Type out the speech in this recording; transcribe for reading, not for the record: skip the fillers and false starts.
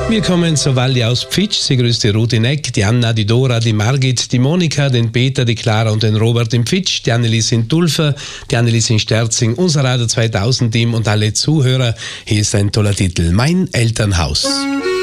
Willkommen zur Walli aus Pfitsch. Sie grüßt die Ruth in Eck, die Anna, die Dora, die Margit, die Monika, den Peter, die Clara und den Robert in Pfitsch, die Annelies in Tulfer, die Annelies in Sterzing, unser Radio 2000 Team und alle Zuhörer. Hier ist ein toller Titel, Mein Elternhaus.